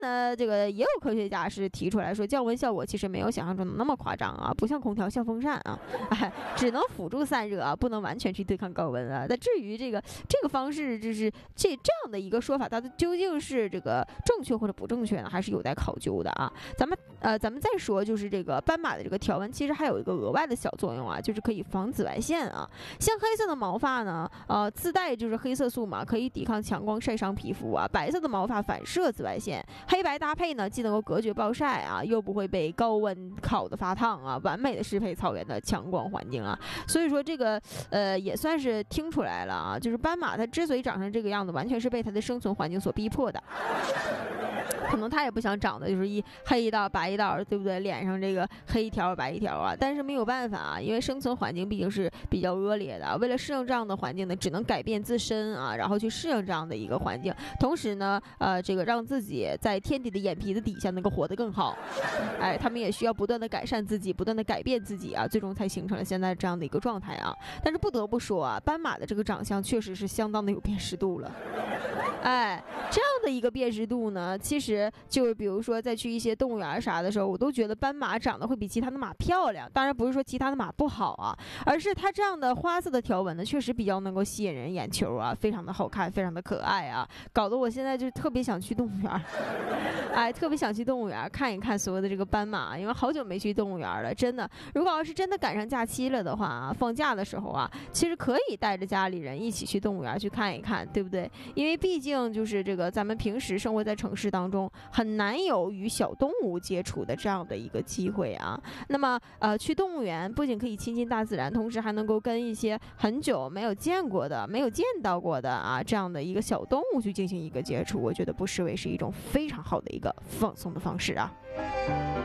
呢，这个也有科学家是提出来说，降温效果其实没有想象中的那么夸张啊，不像空调像风扇啊，只能辅助散热啊，不能完全去对抗高温啊。那至于这个方式，就是这样的一个说法，它究竟是这个正确或者不正确呢，还是有待考究的啊。咱们再说，就是这个斑马的这个条纹，其实还有一个额外的小作用啊，就是可以防紫外线啊。像黑色的毛发呢，自带就是黑色素嘛，可以抵抗强光晒伤皮肤啊。白色的毛发反射紫外线，黑白搭配呢，既能够隔绝暴晒啊，又不会被高温烤得发烫啊，完美的适配草原的强光环境啊。所以说这个也算是听出来了啊，就是斑马它之所以长成这个样子，完全是被它的生存环境所逼迫的。可能他也不想长得就是一黑一道白一道，对不对？脸上这个黑一条白一条啊，但是没有办法啊，因为生存环境毕竟是比较恶劣的。为了适应这样的环境呢，只能改变自身啊，然后去适应这样的一个环境，同时呢，这个让自己在天敌的眼皮子底下能够活得更好。哎，他们也需要不断的改善自己，不断的改变自己啊，最终才形成了现在这样的一个状态啊。但是不得不说啊，斑马的这个长相确实是相当的有辨识度了。哎，这样的一个辨识度呢，其实就是比如说再去一些动物园啥的时候，我都觉得斑马长得会比其他的马漂亮。当然不是说其他的马不好啊，而是它这样的花色的条纹呢，确实比较能够吸引人眼球啊，非常的好看，非常的可爱啊，搞得我现在就特别想去动物园。哎，特别想去动物园看一看所有的这个斑马，因为好久没去动物园了，真的。如果要是真的赶上假期了的话啊，放假的时候啊，其实可以带着家里人一起去动物园去看一看，对不对？因为毕竟就是这个咱们平时生活在城市当中，很难有与小动物接触的这样的一个机会啊。那么去动物园不仅可以亲近大自然，同时还能够跟一些很久没有见过的、没有见到过的啊这样的一个小动物去进行一个接触，我觉得不失为是一种非常好的一个放松的方式啊。